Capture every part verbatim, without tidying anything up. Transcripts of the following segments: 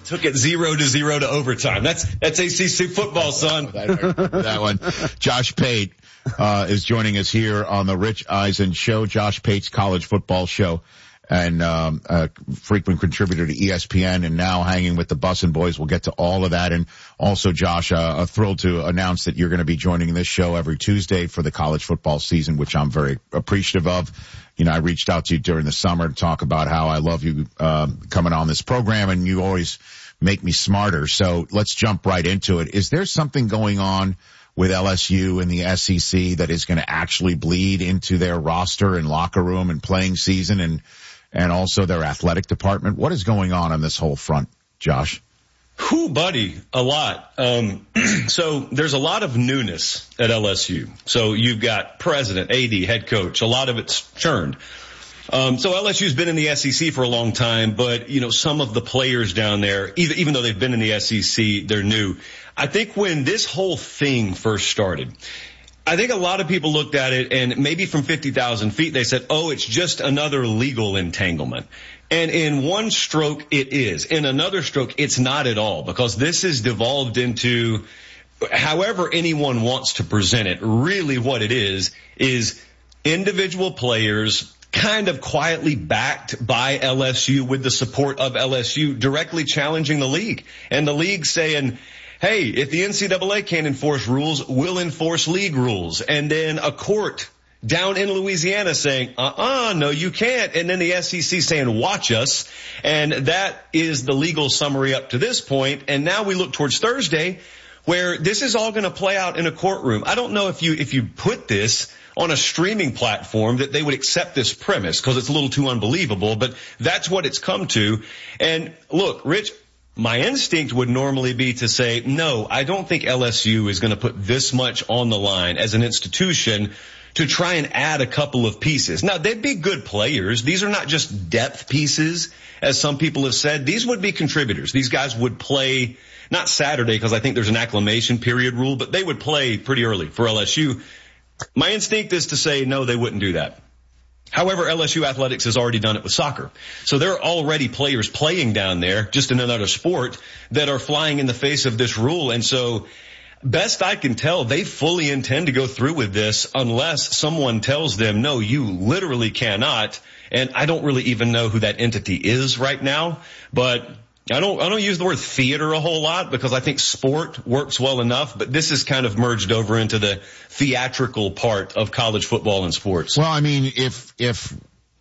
took it zero to zero to overtime. That's that's A C C football, son. That one. Josh Pate uh, is joining us here on the Rich Eisen Show. Josh Pate's college football show, and um, a frequent contributor to E S P N, and now hanging with the Bussin' Boys. We'll get to all of that. And also, Josh, uh, thrilled to announce that you're going to be joining this show every Tuesday for the college football season, which I'm very appreciative of. You know, I reached out to you during the summer to talk about how I love you uh, coming on this program, and you always make me smarter. So let's jump right into it. Is there something going on with L S U and the S E C that is going to actually bleed into their roster and locker room and playing season and and also their athletic department? What is going on on this whole front, Josh? Whew, buddy, a lot. Um, so there's a lot of newness at L S U. So you've got president, A D, head coach. A lot of it's churned. Um, so L S U's been in the S E C for a long time, but, you know, some of the players down there, even, even though they've been in the S E C, they're new. I think when this whole thing first started, I think a lot of people looked at it and maybe from fifty thousand feet, they said, oh, it's just another legal entanglement. And in one stroke, it is. In another stroke, it's not at all, because this has devolved into, however anyone wants to present it, really what it is, is individual players kind of quietly backed by L S U with the support of L S U directly challenging the league. And the league saying, hey, if the N C double A can't enforce rules, we'll enforce league rules. And then a court down in Louisiana saying, uh-uh, no, you can't. And then the S E C saying, watch us. And that is the legal summary up to this point. And now we look towards Thursday, where this is all going to play out in a courtroom. I don't know if you, if you put this on a streaming platform that they would accept this premise, because it's a little too unbelievable, but that's what it's come to. And look, Rich, my instinct would normally be to say, no, I don't think L S U is going to put this much on the line as an institution to try and add a couple of pieces. Now, they'd be good players. These are not just depth pieces, as some people have said. These would be contributors. These guys would play, not Saturday, because I think there's an acclimation period rule, but they would play pretty early for L S U. My instinct is to say, no, they wouldn't do that. However, L S U athletics has already done it with soccer. So there are already players playing down there, just in another sport, that are flying in the face of this rule. And so best I can tell, they fully intend to go through with this unless someone tells them, no, you literally cannot. And I don't really even know who that entity is right now, but I don't, I don't use the word theater a whole lot because I think sport works well enough, but this is kind of merged over into the theatrical part of college football and sports. Well, I mean, if, if,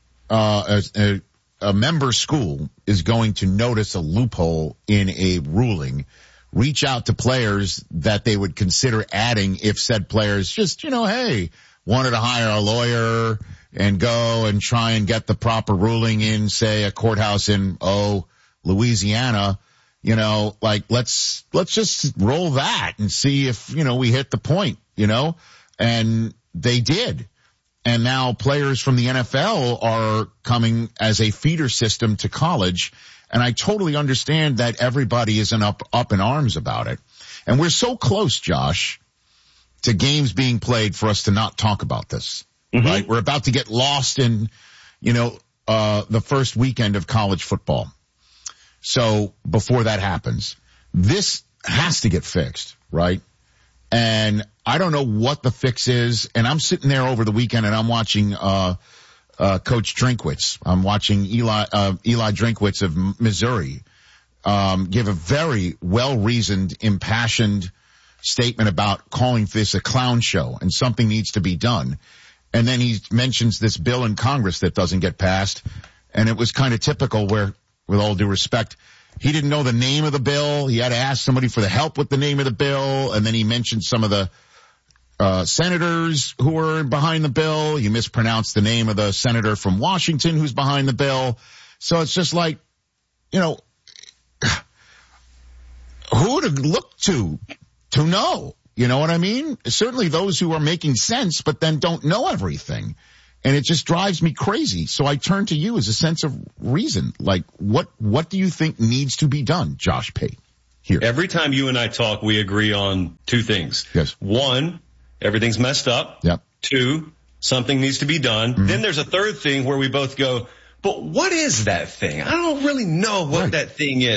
uh, a, a member school is going to notice a loophole in a ruling, reach out to players that they would consider adding if said players just, you know, hey, wanted to hire a lawyer and go and try and get the proper ruling in, say, a courthouse in, oh, Louisiana, you know, like let's, let's just roll that and see if, you know, we hit the point, you know, and they did. And now players from the N F L are coming as a feeder system to college. And I totally understand that everybody isn't up, up in arms about it. And we're so close, Josh, to games being played for us to not talk about this, mm-hmm. right? We're about to get lost in, you know, uh, the first weekend of college football. So before that happens, this has to get fixed, right? And I don't know what the fix is. And I'm sitting there over the weekend and I'm watching, uh, uh, Coach Drinkwitz. I'm watching Eli, uh, Eli Drinkwitz of Missouri, um, give a very well-reasoned, impassioned statement about calling this a clown show and something needs to be done. And then he mentions this bill in Congress that doesn't get passed. And it was kind of typical where, with all due respect, he didn't know the name of the bill. He had to ask somebody for the help with the name of the bill. And then he mentioned some of the uh senators who were behind the bill. He mispronounced the name of the senator from Washington who's behind the bill. So it's just like, you know, who to look to to know? You know what I mean? Certainly those who are making sense, but then don't know everything. And it just drives me crazy. So I turn to you as a sense of reason. Like, what, what do you think needs to be done, Josh Pate? Here. Every time you and I talk, we agree on two things. Yes. One, everything's messed up. Yep. Two, something needs to be done. Mm-hmm. Then there's a third thing where we both go, but what is that thing? I don't really know what right. that thing is.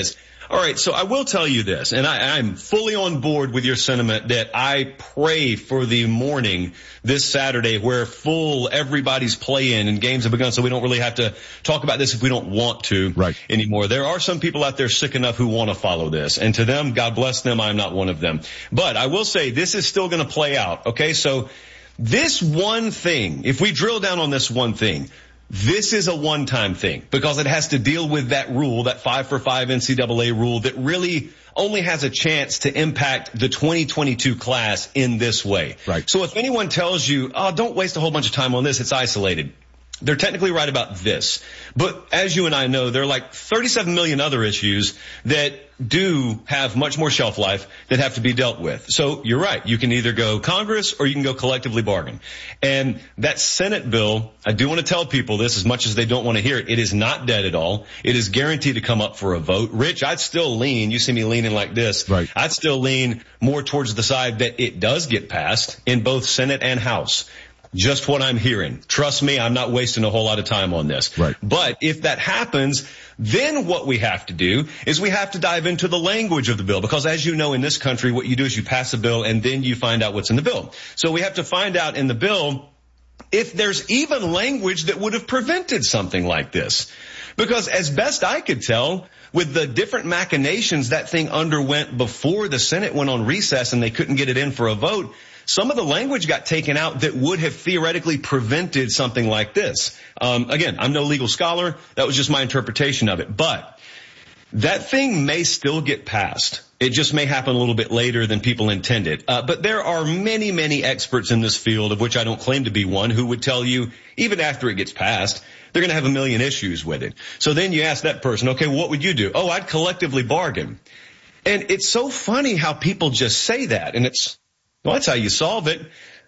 All right, so I will tell you this, and I, I'm fully on board with your sentiment that I pray for the morning this Saturday where full everybody's playing and games have begun, so we don't really have to talk about this if we don't want to right. anymore. There are some people out there sick enough who want to follow this, and to them, God bless them, I'm not one of them. But I will say this is still going to play out, okay? So this one thing, if we drill down on this one thing, this is a one-time thing because it has to deal with that rule, that five for five N C double A rule that really only has a chance to impact the twenty twenty-two class in this way. Right. So if anyone tells you, oh, don't waste a whole bunch of time on this, it's isolated, they're technically right about this. But as you and I know, there are like thirty-seven million other issues that do have much more shelf life that have to be dealt with. So you're right. You can either go Congress or you can go collectively bargain. And that Senate bill, I do want to tell people this as much as they don't want to hear it. It is not dead at all. It is guaranteed to come up for a vote. Rich, I'd still lean, you see me leaning like this. Right. I'd still lean more towards the side that it does get passed in both Senate and House. Just what I'm hearing. Trust me, I'm not wasting a whole lot of time on this. Right. But if that happens, then what we have to do is we have to dive into the language of the bill. Because as you know, in this country, what you do is you pass a bill and then you find out what's in the bill. So we have to find out in the bill if there's even language that would have prevented something like this. Because as best I could tell, with the different machinations that thing underwent before the Senate went on recess and they couldn't get it in for a vote, some of the language got taken out that would have theoretically prevented something like this. Um, again, I'm no legal scholar. That was just my interpretation of it. But that thing may still get passed. It just may happen a little bit later than people intended. Uh, but there are many, many experts in this field, of which I don't claim to be one, who would tell you, even after it gets passed, they're going to have a million issues with it. So then you ask that person, okay, what would you do? Oh, I'd collectively bargain. And it's so funny how people just say that. And it's, well, that's how you solve it.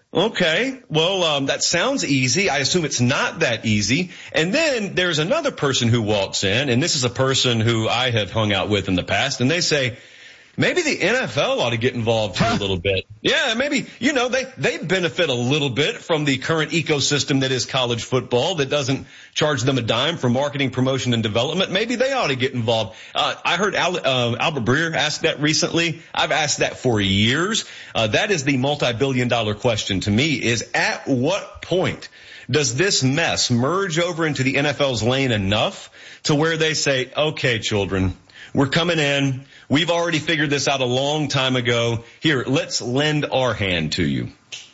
Okay, well, um, that sounds easy. I assume it's not that easy. And then there's another person who walks in, and this is a person who I have hung out with in the past, and they say, maybe the N F L ought to get involved here a little bit. Yeah, maybe, you know, they, they benefit a little bit from the current ecosystem that is college football that doesn't charge them a dime for marketing, promotion, and development. Maybe they ought to get involved. Uh, I heard Al, uh, Albert Breer ask that recently. I've asked that for years. Uh, that is the multi-billion dollar question to me, is at what point does this mess merge over into the N F L's lane enough to where they say, okay, children, we're coming in. We've already figured this out a long time ago. Here, let's lend our hand to you.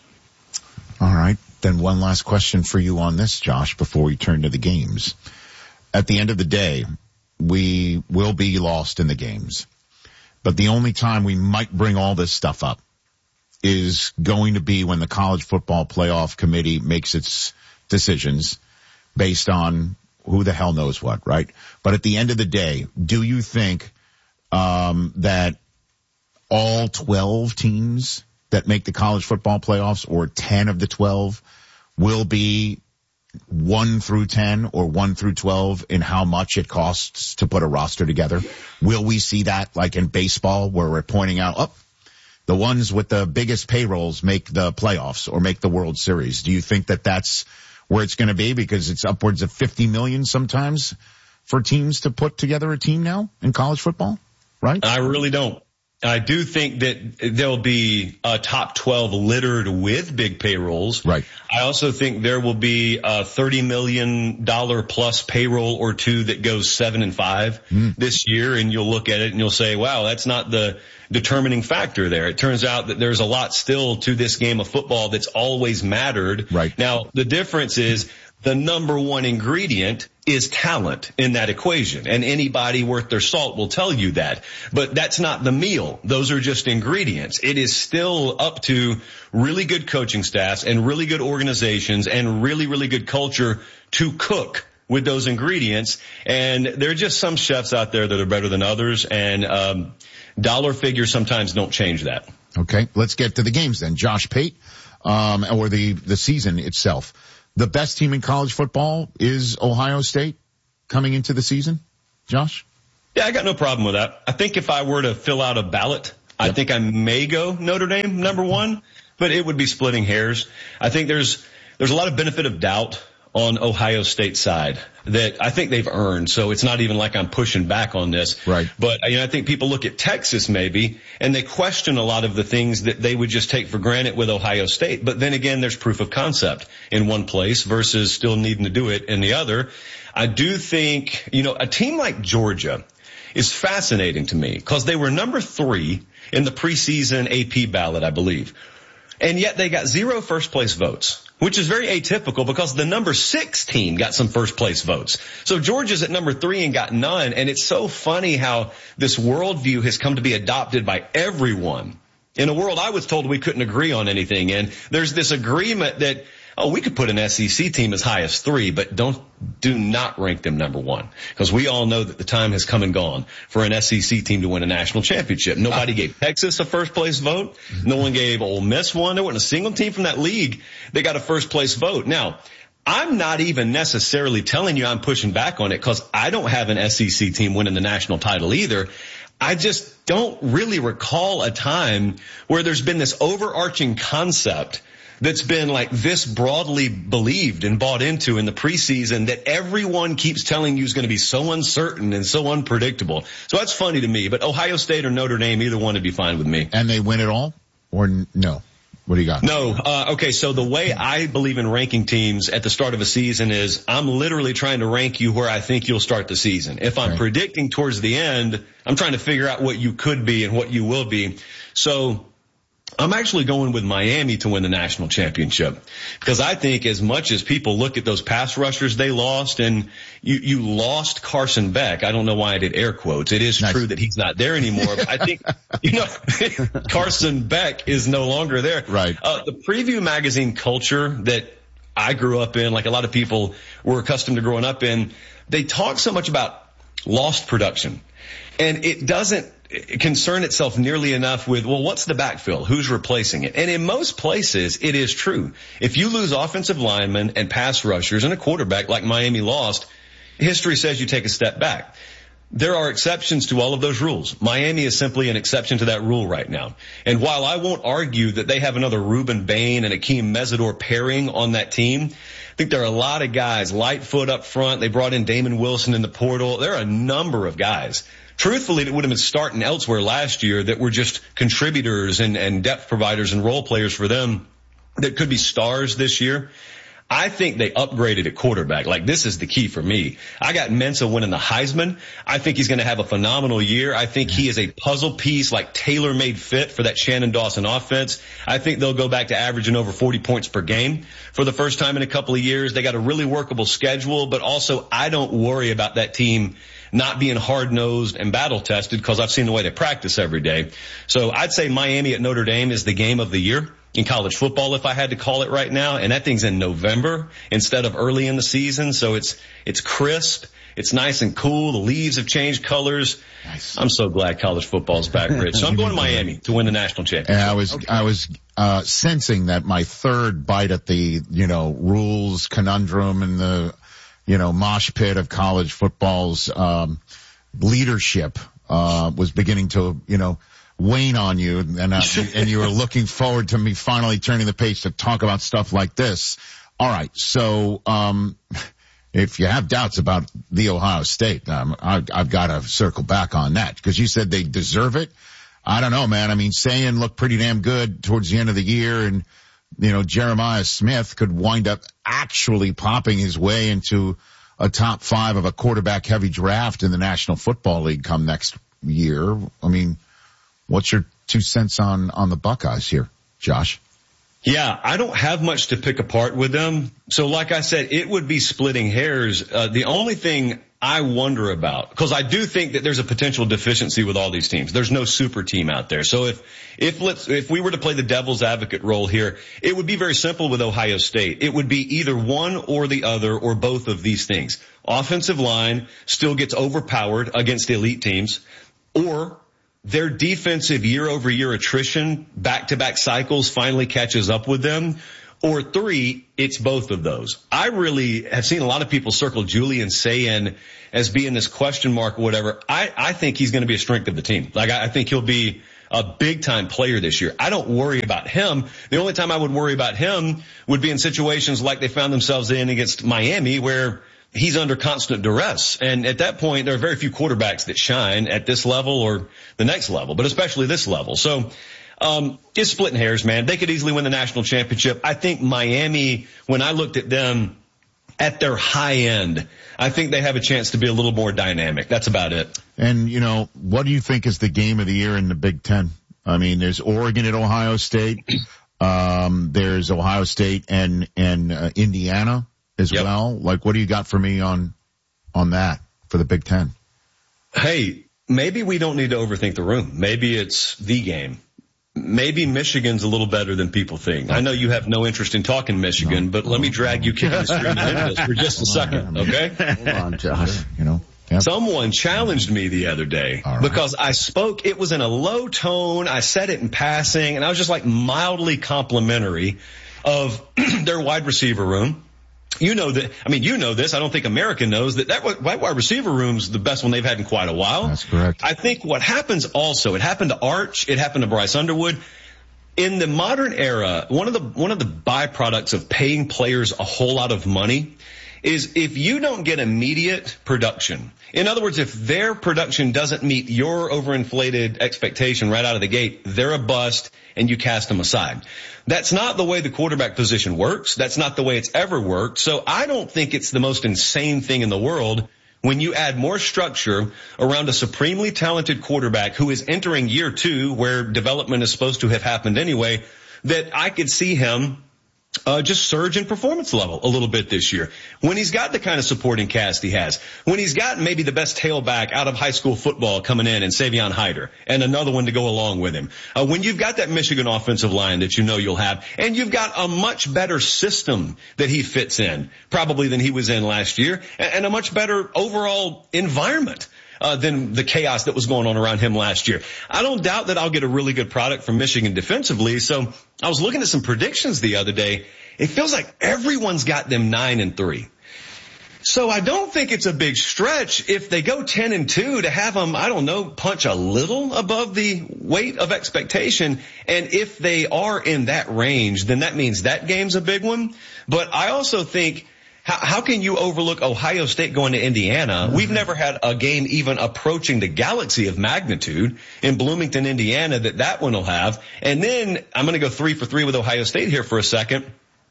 All right. Then one last question for you on this, Josh, before we turn to the games. At the end of the day, we will be lost in the games. But the only time we might bring all this stuff up is going to be when the College Football Playoff Committee makes its decisions based on who the hell knows what, right? But at the end of the day, do you think um that all twelve teams that make the college football playoffs, or ten of the twelve, will be one through ten or one through twelve in how much it costs to put a roster together? Will we see that like in baseball where we're pointing out, oh, the ones with the biggest payrolls make the playoffs or make the World Series? Do you think that that's where it's going to be, because it's upwards of fifty million sometimes for teams to put together a team now in college football? Right? I really don't. I do think that there'll be a top twelve littered with big payrolls. Right. I also think there will be a thirty million dollars plus payroll or two that goes seven and five mm. this year. And you'll look at it and you'll say, wow, that's not the determining factor there. It turns out that there's a lot still to this game of football that's always mattered. Right. Now, the difference is the number one ingredient is talent in that equation. And anybody worth their salt will tell you that. But that's not the meal. Those are just ingredients. It is still up to really good coaching staffs and really good organizations and really, really good culture to cook with those ingredients. And there are just some chefs out there that are better than others. And um dollar figures sometimes don't change that. Okay, let's get to the games then. Josh Pate, um, or the, the season itself. The best team in college football is Ohio State coming into the season, Josh? Yeah, I got no problem with that. I think if I were to fill out a ballot, yep. I think I may go Notre Dame number one, but it would be splitting hairs. I think there's there's a lot of benefit of doubt on Ohio State's side. that I think they've earned. So it's not even like I'm pushing back on this. Right. But you know, I think people look at Texas maybe and they question a lot of the things that they would just take for granted with Ohio State. But then again, there's proof of concept in one place versus still needing to do it in the other. I do think, you know, a team like Georgia is fascinating to me because they were number three in the preseason A P ballot, I believe. And yet they got zero first place votes, which is very atypical because the number six team got some first place votes. So Georgia's at number three and got none. And it's so funny how this worldview has come to be adopted by everyone in a world I was told we couldn't agree on anything. And there's this agreement that, oh, we could put an S E C team as high as three, but don't, do not rank them number one. Because we all know that the time has come and gone for an S E C team to win a national championship. Nobody gave Texas a first place vote. No one gave Ole Miss one. There wasn't a single team from that league that got a first place vote. Now, I'm not even necessarily telling you I'm pushing back on it because I don't have an S E C team winning the national title either. I just don't really recall a time where there's been this overarching concept that's been like this broadly believed and bought into in the preseason that everyone keeps telling you is going to be so uncertain and so unpredictable. So that's funny to me. But Ohio State or Notre Dame, either one would be fine with me. And they win it all? Or no? What do you got? No. Uh, okay, so the way I believe in ranking teams at the start of a season is I'm literally trying to rank you where I think you'll start the season. If I'm right. predicting towards the end, I'm trying to figure out what you could be and what you will be. So I'm actually going with Miami to win the national championship because I think as much as people look at those pass rushers they lost, and you, you lost Carson Beck. I don't know why I did air quotes. It is nice. True that he's not there anymore, but I think, you know, Carson Beck is no longer there. Right. Uh, the Preview magazine culture that I grew up in, like a lot of people were accustomed to growing up in, they talk so much about lost production, and it doesn't concern itself nearly enough with, well, what's the backfill? Who's replacing it? And in most places, it is true. If you lose offensive linemen and pass rushers and a quarterback like Miami lost, history says you take a step back. There are exceptions to all of those rules. Miami is simply an exception to that rule right now. And while I won't argue that they have another Ruben Bain and Akeem Mesidor pairing on that team, I think there are a lot of guys, Lightfoot up front. They brought in Damon Wilson in the portal. There are a number of guys, truthfully, that would have been starting elsewhere last year that were just contributors and, and depth providers and role players for them that could be stars this year. I think they upgraded at quarterback. Like, this is the key for me. I got Mensah winning the Heisman. I think he's going to have a phenomenal year. I think he is a puzzle piece, like tailor-made fit for that Shannon Dawson offense. I think they'll go back to averaging over forty points per game for the first time in a couple of years. They got a really workable schedule, but also I don't worry about that team not being hard-nosed and battle-tested because I've seen the way they practice every day. So I'd say Miami at Notre Dame is the game of the year in college football, if I had to call it right now. And that thing's in November instead of early in the season. So it's, it's crisp. It's nice and cool. The leaves have changed colors. Nice. I'm so glad college football's back, Rich. So I'm going to Miami to win the national championship. And I was, okay. I was, uh, sensing that my third bite at the, you know, rules conundrum and the, you know, mosh pit of college football's, um, leadership, uh, was beginning to, you know, wane on you, and uh, and you were looking forward to me finally turning the page to talk about stuff like this. All right, so um if you have doubts about the Ohio State, um, I, I've got to circle back on that because you said they deserve it. I don't know, man. I mean, Sayin looked pretty damn good towards the end of the year, and you know, Jeremiah Smith could wind up actually popping his way into a top five of a quarterback-heavy draft in the National Football League come next year. I mean, what's your two cents on, on the Buckeyes here, Josh? Yeah, I don't have much to pick apart with them. So like I said, it would be splitting hairs. Uh, the only thing I wonder about, because I do think that there's a potential deficiency with all these teams. There's no super team out there. So if, if let's, if we were to play the devil's advocate role here, it would be very simple with Ohio State. It would be either one or the other or both of these things. Offensive line still gets overpowered against elite teams, or their defensive year-over-year attrition, back-to-back cycles, finally catches up with them. Or three, it's both of those. I really have seen a lot of people circle Julian Sayin as being this question mark or whatever. I, I think he's going to be a strength of the team. Like, I, I think he'll be a big-time player this year. I don't worry about him. The only time I would worry about him would be in situations like they found themselves in against Miami, where he's under constant duress. And at that point, there are very few quarterbacks that shine at this level or the next level, but especially this level. So, um, it's splitting hairs, man. They could easily win the national championship. I think Miami, when I looked at them at their high end, I think they have a chance to be a little more dynamic. That's about it. And, you know, what do you think is the game of the year in the Big Ten? I mean, there's Oregon at Ohio State. Um, there's Ohio State and, and, uh, Indiana as yep. well. Like, what do you got for me on, on that for the Big Ten? Hey, maybe we don't need to overthink the room. Maybe it's the game. Maybe Michigan's a little better than people think. I know you have no interest in talking Michigan, no, but let me drag you kicking and screaming into this for just a second, okay? Hold on, Josh. You know, yep. Someone challenged me the other day right. because I spoke, it was in a low tone, I said it in passing, and I was just like mildly complimentary of their wide receiver room. You know that, I mean, you know this, I don't think America knows that that wide receiver room's the best one they've had in quite a while. That's correct. I think what happens also, it happened to Arch, it happened to Bryce Underwood. In the modern era, one of the, one of the byproducts of paying players a whole lot of money is if you don't get immediate production. In other words, if their production doesn't meet your overinflated expectation right out of the gate, they're a bust and you cast them aside. That's not the way the quarterback position works. That's not the way it's ever worked. So I don't think it's the most insane thing in the world when you add more structure around a supremely talented quarterback who is entering year two where development is supposed to have happened anyway, that I could see him Uh, just surge in performance level a little bit this year. When he's got the kind of supporting cast he has, when he's got maybe the best tailback out of high school football coming in and Savion Hyder and another one to go along with him. Uh, when you've got that Michigan offensive line that you know you'll have, and you've got a much better system that he fits in, probably than he was in last year, and, and a much better overall environment. Uh, than the chaos that was going on around him last year. I don't doubt that I'll get a really good product from Michigan defensively. So I was looking at some predictions the other day. It feels like everyone's got them nine and three. So I don't think it's a big stretch if they go ten and two to have them, I don't know, punch a little above the weight of expectation. And if they are in that range, then that means that game's a big one. But I also think, How, how can you overlook Ohio State going to Indiana? Mm-hmm. We've never had a game even approaching the galaxy of magnitude in Bloomington, Indiana, that that one will have. And then I'm going to go three for three with Ohio State here for a second.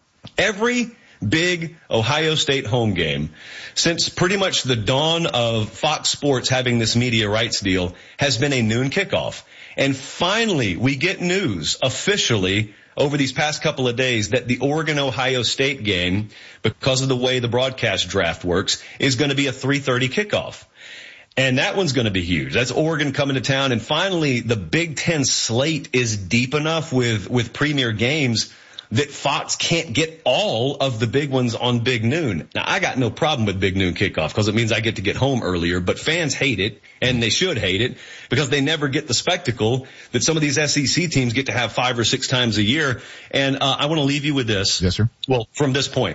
Every big Ohio State home game since pretty much the dawn of Fox Sports having this media rights deal has been a noon kickoff. And finally, we get news officially over these past couple of days that the Oregon-Ohio State game, because of the way the broadcast draft works, is going to be a three thirty kickoff. And that one's going to be huge. That's Oregon coming to town. And finally, the Big Ten slate is deep enough with, with premier games that Fox can't get all of the big ones on Big Noon. Now, I got no problem with Big Noon kickoff because it means I get to get home earlier, but fans hate it, and they should hate it, because they never get the spectacle that some of these S E C teams get to have five or six times a year. And uh, I want to leave you with this. Yes, sir. Well, from this point,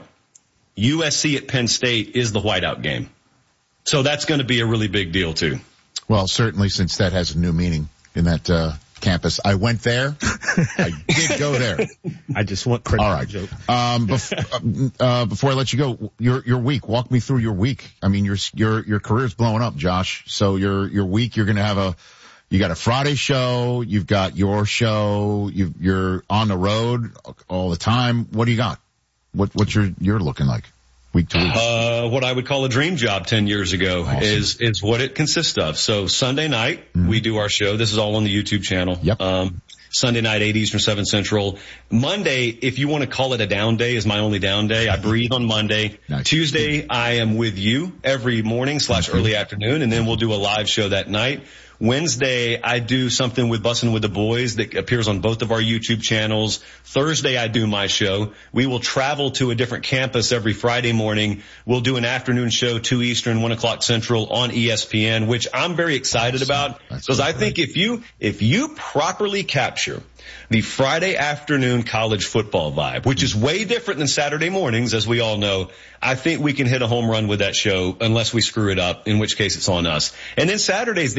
U S C at Penn State is the whiteout game. So that's going to be a really big deal, too. Well, certainly, since that has a new meaning in that uh campus. I went there. I did go there. I just want credit. All right. Joke. Um, bef- uh, before I let you go, your your week. Walk me through your week. I mean, your your your career's blowing up, Josh. So your your week, you're going to have a. You got a Friday show. You've got your show. You you're on the road all the time. What do you got? What what's your you're looking like? Week to week. Uh, what I would call a dream job ten years ago awesome. is, is what it consists of. So Sunday night, mm-hmm. we do our show. This is all on the YouTube channel. Yep. Um, Sunday night, eight Eastern, seven Central. Monday, if you want to call it a down day, is my only down day. I breathe on Monday. Nice. Tuesday, I am with you every morning slash early afternoon, and then we'll do a live show that night. Wednesday, I do something with Bussin' with the Boys that appears on both of our YouTube channels. Thursday, I do my show. We will travel to a different campus every Friday morning. We'll do an afternoon show, two Eastern, one o'clock Central on E S P N, which I'm very excited about, because I think if you, if you properly capture the Friday afternoon college football vibe, which is way different than Saturday mornings, as we all know, I think we can hit a home run with that show unless we screw it up, in which case it's on us. And then Saturday's the easiest day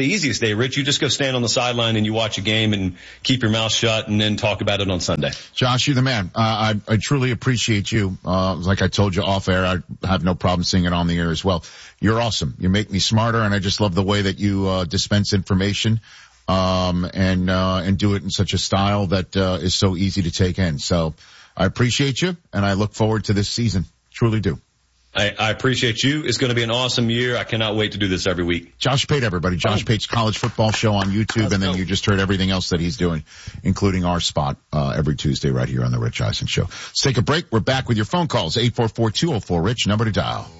day, Rich. You just go stand on the sideline and you watch a game and keep your mouth shut and then talk about it on Sunday. Josh, you're the man. Uh, I, I truly appreciate you. Uh, like I told you off air, I have no problem seeing it on the air as well. You're awesome. You make me smarter, and I just love the way that you uh, dispense information. Um, and, uh, and do it in such a style that, uh, is so easy to take in. So I appreciate you, and I look forward to this season. Truly do. I, I appreciate you. It's going to be an awesome year. I cannot wait to do this every week. Josh Pate, everybody. Josh Pate's college football show on YouTube, Let's and then go. You just heard everything else that he's doing, including our spot, uh, every Tuesday right here on the Rich Eisen Show. Let's take a break. We're back with your phone calls. eight four four, two oh four, Rich, number to dial.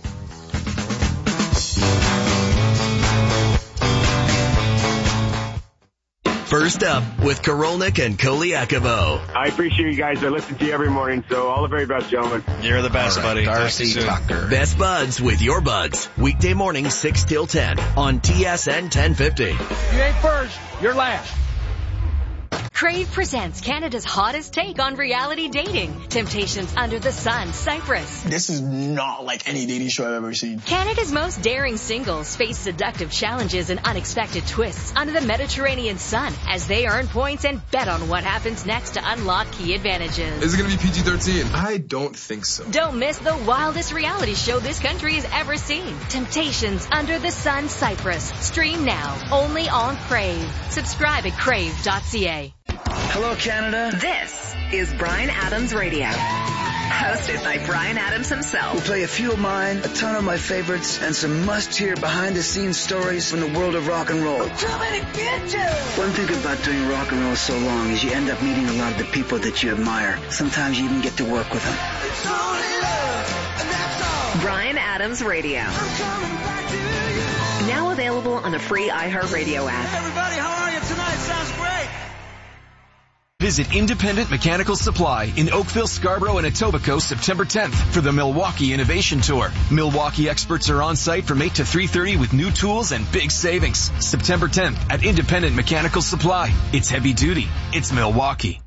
First up with Korolnik and Koliakovo. I appreciate you guys. I listen to you every morning, so all the very best, gentlemen. You're the best, right, buddy. Darcy Tucker. Best buds with your buds. Weekday morning, six till ten on T S N ten fifty. You ain't first, you're last. Crave presents Canada's hottest take on reality dating. Temptations Under the Sun, Cyprus. This is not like any dating show I've ever seen. Canada's most daring singles face seductive challenges and unexpected twists under the Mediterranean sun as they earn points and bet on what happens next to unlock key advantages. Is it going to be P G thirteen? I don't think so. Don't miss the wildest reality show this country has ever seen. Temptations Under the Sun, Cyprus. Stream now, only on Crave. Subscribe at crave dot c a. Hello, Canada. This is Bryan Adams Radio. Hosted by Bryan Adams himself. We'll play a few of mine, a ton of my favorites, and some must-hear behind-the-scenes stories from the world of rock and roll. Too many bitches! One thing about doing rock and roll so long is you end up meeting a lot of the people that you admire. Sometimes you even get to work with them. It's only love, and that's all. Bryan Adams Radio. I'm coming back to you. Now available on the free iHeartRadio app. Hey everybody, how are you tonight? Sounds great. Visit Independent Mechanical Supply in Oakville, Scarborough, and Etobicoke September tenth for the Milwaukee Innovation Tour. Milwaukee experts are on site from eight to three thirty with new tools and big savings. September tenth at Independent Mechanical Supply. It's heavy duty. It's Milwaukee.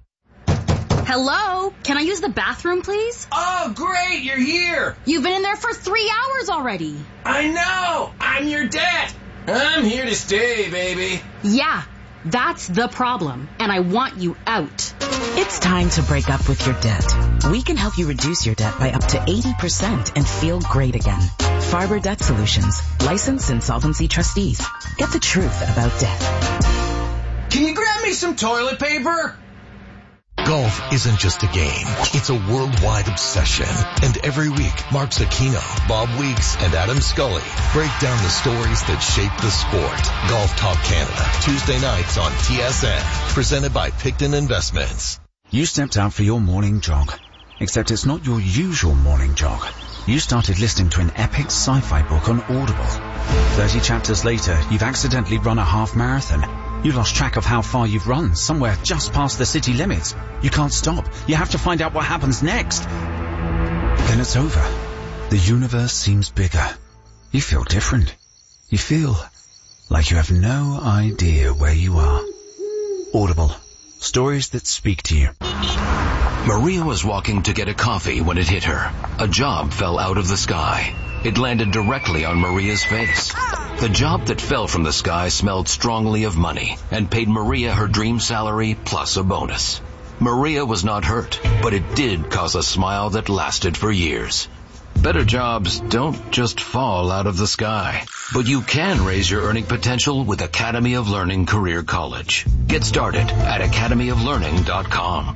Hello? Can I use the bathroom, please? Oh, great, you're here. You've been in there for three hours already. I know. I'm your dad. I'm here to stay, baby. Yeah. That's the problem, and I want you out. It's time to break up with your debt. We can help you reduce your debt by up to eighty percent and feel great again. Farber Debt Solutions, licensed insolvency trustees. Get the truth about debt. Can you grab me some toilet paper? Golf isn't just a game. It's a worldwide obsession. And every week, Mark Zecchino, Bob Weeks, and Adam Scully break down the stories that shape the sport. Golf Talk Canada, Tuesday nights on T S N. Presented by Picton Investments. You stepped out for your morning jog. Except it's not your usual morning jog. You started listening to an epic sci-fi book on Audible. Thirty chapters later, you've accidentally run a half marathon. You lost track of how far you've run, somewhere just past the city limits. You can't stop. You have to find out what happens next. Then it's over. The universe seems bigger. You feel different. You feel like you have no idea where you are. Audible. Stories that speak to you. Maria was walking to get a coffee when it hit her. A job fell out of the sky. It landed directly on Maria's face. The job that fell from the sky smelled strongly of money and paid Maria her dream salary plus a bonus. Maria was not hurt, but it did cause a smile that lasted for years. Better jobs don't just fall out of the sky, but you can raise your earning potential with Academy of Learning Career College. Get started at academy of learning dot com.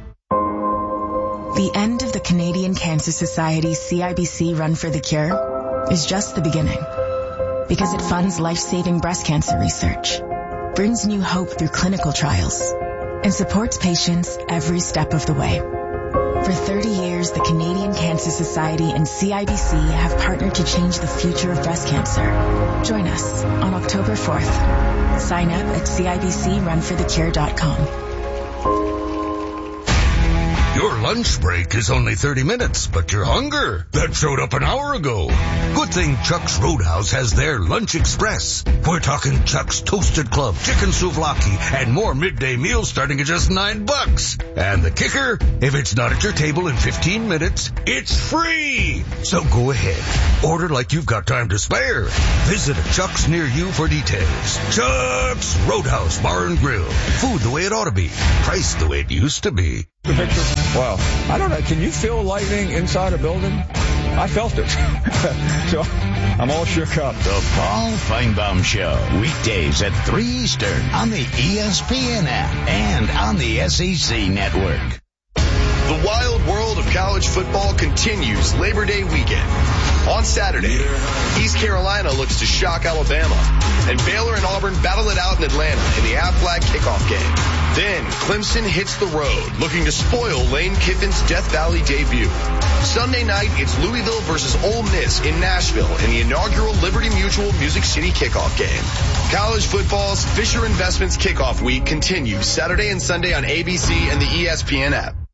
The end of the Canadian Cancer Society's C I B C Run for the Cure is just the beginning, because it funds life-saving breast cancer research, brings new hope through clinical trials, and supports patients every step of the way. For thirty years, the Canadian Cancer Society and C I B C have partnered to change the future of breast cancer. Join us on October fourth. Sign up at C I B C run for the cure dot com. Your lunch break is only thirty minutes, but your hunger, that showed up an hour ago. Good thing Chuck's Roadhouse has their Lunch Express. We're talking Chuck's Toasted Club, chicken souvlaki, and more midday meals starting at just nine bucks. And the kicker, if it's not at your table in fifteen minutes, it's free. So go ahead. Order like you've got time to spare. Visit a Chuck's near you for details. Chuck's Roadhouse Bar and Grill. Food the way it ought to be. Price the way it used to be. The picture? Wow. I don't know. Can you feel lightning inside a building? I felt it. So I'm all shook up. The Paul Feinbaum Show. Weekdays at three Eastern on the E S P N app and on the S E C network. The wild world of college football continues Labor Day weekend. On Saturday, East Carolina looks to shock Alabama, and Baylor and Auburn battle it out in Atlanta in the Aflac kickoff game. Then Clemson hits the road, looking to spoil Lane Kiffin's Death Valley debut. Sunday night, it's Louisville versus Ole Miss in Nashville in the inaugural Liberty Mutual Music City kickoff game. College football's Fisher Investments kickoff week continues Saturday and Sunday on A B C and the E S P N app.